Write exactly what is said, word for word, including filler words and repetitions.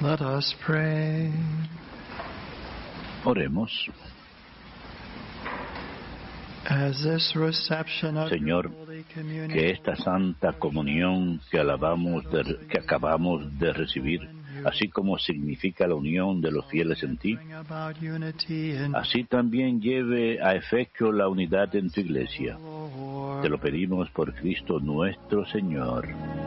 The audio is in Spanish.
Let us pray. Oremos. As this reception of Señor, your Holy Communion, que esta santa comunión que, alabamos de, que acabamos de recibir, así como significa la unión de los fieles en ti, bring about unity in así también lleve a efecto la unidad en tu iglesia. Lord. Te lo pedimos por Cristo nuestro Señor.